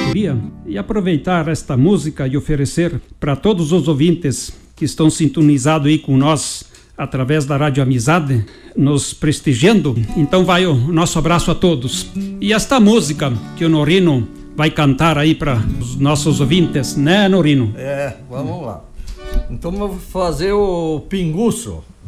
sabedoria e aproveitar esta música e oferecer para todos os ouvintes que estão sintonizados aí com nós através da Rádio Amizade, nos prestigiando. Então vai o nosso abraço a todos. E esta música que o Norino vai cantar aí para os nossos ouvintes, né, Norino? Vamos lá. Então vou fazer o Pinguço.